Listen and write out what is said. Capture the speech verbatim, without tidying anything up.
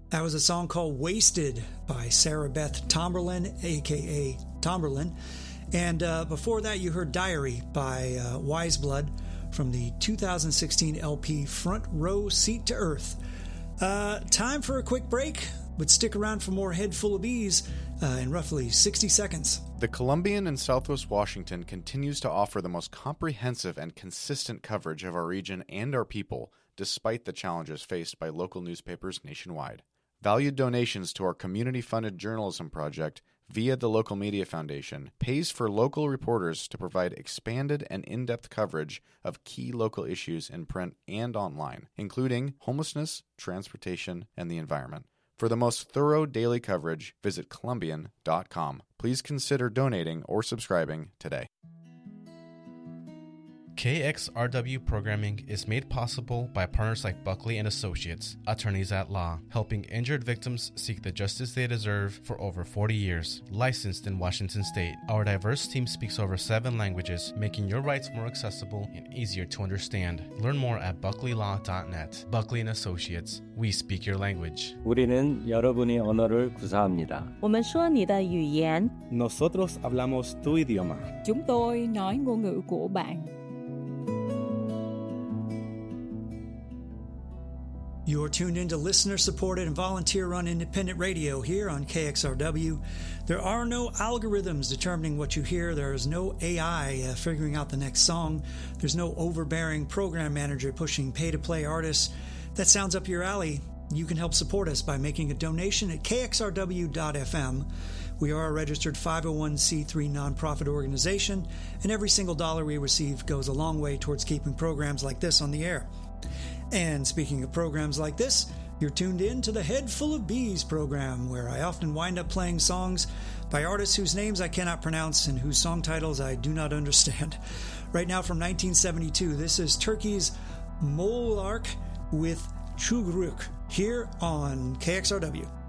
That was a song called Wasted by Sarah Beth Tomberlin, a k a. Tomberlin. And uh, before that, you heard Diary by uh, Wise Blood from the two thousand sixteen L P Front Row Seat to Earth. Uh, time for a quick break, but stick around for more Head Full of Bees uh, in roughly sixty seconds. The Columbian in Southwest Washington continues to offer the most comprehensive and consistent coverage of our region and our people, despite the challenges faced by local newspapers nationwide. Valued donations to our community-funded journalism project via the Local Media Foundation pays for local reporters to provide expanded and in-depth coverage of key local issues in print and online, including homelessness, transportation, and the environment. For the most thorough daily coverage, visit Columbian dot com. Please consider donating or subscribing today. K X R W programming is made possible by partners like Buckley and Associates, attorneys at law, helping injured victims seek the justice they deserve for over forty years. Licensed in Washington State, our diverse team speaks over seven languages, making your rights more accessible and easier to understand. Learn more at buckley law dot net. Buckley and Associates, we speak your language. 우리는 여러분의 언어를 구사합니다. 我们说你的语言. Nosotros hablamos tu idioma. Chúng tôi nói ngôn ngữ của bạn. You're tuned into listener-supported and volunteer-run independent radio here on K X R W. There are no algorithms determining what you hear. There is no A I uh, figuring out the next song. There's no overbearing program manager pushing pay-to-play artists. That sounds up your alley. You can help support us by making a donation at K X R W dot F M. We are a registered five oh one c three nonprofit organization, and every single dollar we receive goes a long way towards keeping programs like this on the air. And speaking of programs like this, you're tuned in to the Head Full of Bees program, where I often wind up playing songs by artists whose names I cannot pronounce and whose song titles I do not understand. Right now from nineteen seventy-two, this is Turkey's Molark with Çugruk here on K X R W.